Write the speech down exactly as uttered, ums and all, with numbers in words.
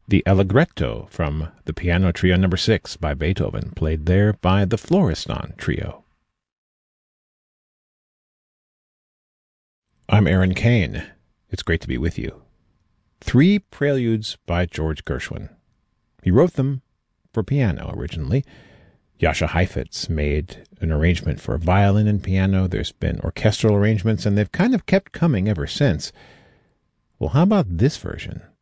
the Allegretto from the Piano Trio number six by Beethoven, played there by the Florestan Trio. I'm Aaron Kane. It's great to be with you. Three Preludes by George Gershwin. He wrote them for piano originally. Jascha Heifetz made an arrangement for violin and piano. There's been orchestral arrangements, and they've kind of kept coming ever since. Well, how about this version?